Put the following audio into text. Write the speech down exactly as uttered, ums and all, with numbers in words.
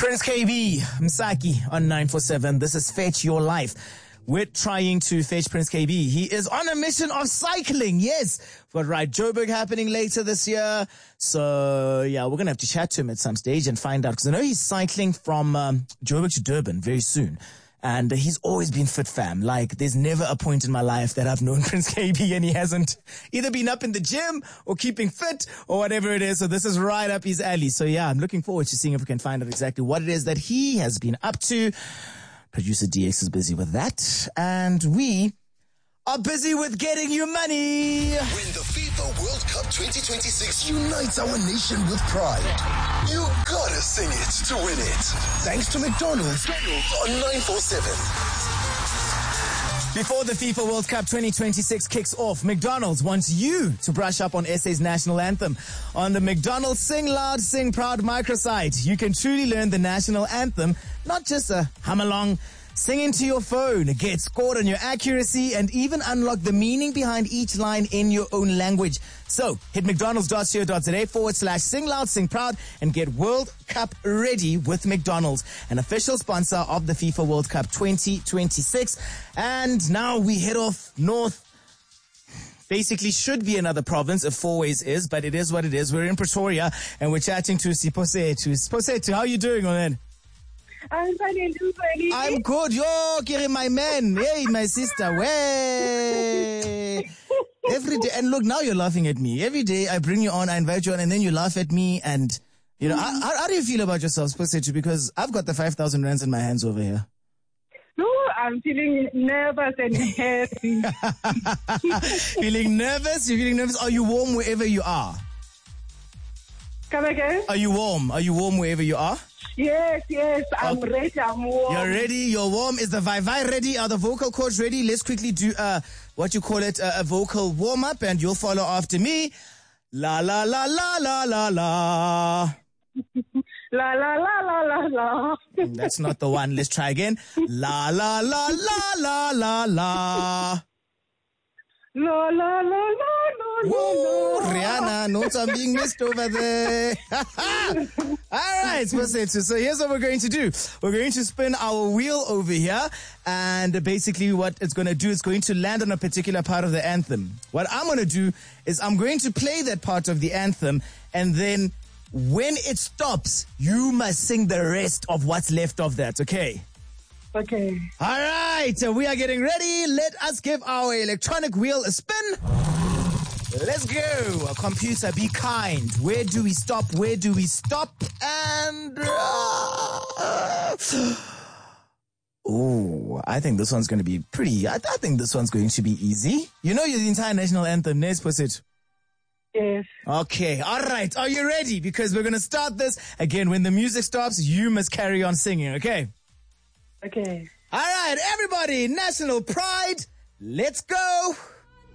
Prince K B, Msaki on nine four seven. This is Fetch Your Life. We're trying to fetch Prince K B. He is on a mission of cycling. Yes. We've got Ride Joburg happening later this year. So, yeah, we're going to have to chat to him at some stage and find out. Because I know he's cycling from um, Joburg to Durban very soon. And he's always been fit, fam. Like, there's never a point in my life that I've known Prince K B and he hasn't either been up in the gym or keeping fit or whatever it is. So this is right up his alley. So, yeah, I'm looking forward to seeing if we can find out exactly what it is that he has been up to. Producer D X is busy with that. And we are busy with getting you money. When the FIFA World Cup twenty twenty-six unites our nation with pride, you gotta sing it to win it. Thanks to McDonald's on nine four seven. Before the FIFA World Cup twenty twenty-six kicks off, McDonald's wants you to brush up on S A's national anthem. On the McDonald's Sing Loud, Sing Proud microsite, you can truly learn the national anthem, not just a hum along. Sing into your phone, get scored on your accuracy, and even unlock the meaning behind each line in your own language. So, hit mcdonalds.co.za forward slash sing loud, sing proud, and get World Cup ready with McDonald's, an official sponsor of the FIFA World Cup twenty twenty-six. And now we head off north. Basically should be another province, if Fourways is, but it is what it is. We're in Pretoria, and we're chatting to Siposetu. Siposetu, how are you doing, my man? I'm fine, and you, buddy? I'm good. Yo, Kiri, my man. Hey, my sister. Way. Every day. And look, now you're laughing at me. Every day I bring you on, I invite you on, and then you laugh at me. And, you know, mm-hmm. how, how do you feel about yourself, Siposetu? Because I've got the five thousand rands in my hands over here. No, I'm feeling nervous and happy. Feeling nervous? You're feeling nervous? Are you warm wherever you are? Come again? Are you warm? Are you warm wherever you are? Yes, yes, I'm okay. ready, I'm warm. You're ready, you're warm. Is the Vai-Vai ready? Are the vocal cords ready? Let's quickly do, uh, what you call it, uh, a vocal warm-up, and you'll follow after me. La, la, la, la, la, la, la. La, la, la, la, la, la. That's not the one. Let's try again. La, la, la, la, la, la, la. La, la, la, la, la, Woo, la. Rihanna, notes are being missed over there. All right, so here's what we're going to do. We're going to spin our wheel over here, and basically what it's going to do is going to land on a particular part of the anthem. What I'm going to do is I'm going to play that part of the anthem, and then when it stops, you must sing the rest of what's left of that, okay? Okay. All right, so we are getting ready. Let us give our electronic wheel a spin. Let's go. Computer, be kind. Where do we stop? Where do we stop? And... Uh, oh, I think this one's going to be pretty... I, I think this one's going to be easy. You know the entire national anthem, Nes Posit? Yes. Okay, all right. Are you ready? Because we're going to start this. Again, when the music stops, you must carry on singing, okay? Okay. All right, everybody, national pride. Let's go.